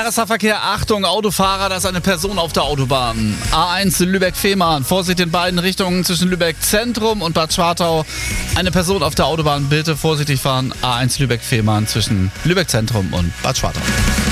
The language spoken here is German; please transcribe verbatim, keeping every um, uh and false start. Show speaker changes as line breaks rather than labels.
R S A-Verkehr, Achtung, Autofahrer, da ist eine Person auf der Autobahn. A eins Lübeck-Fehmarn, Vorsicht in beiden Richtungen zwischen Lübeck-Zentrum und Bad Schwartau. Eine Person auf der Autobahn, bitte vorsichtig fahren. A eins Lübeck-Fehmarn zwischen Lübeck-Zentrum und Bad Schwartau.